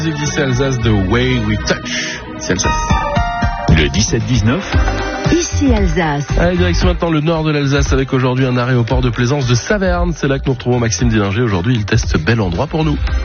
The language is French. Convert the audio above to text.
Ici Alsace, The Way We Touch. C'est Alsace. Le 17-19. Ici Alsace. Allez, direction maintenant le nord de l'Alsace avec aujourd'hui un arrêt au port de plaisance de Saverne. C'est là que nous retrouvons Maxime Dillinger. Aujourd'hui, il teste ce bel endroit pour nous.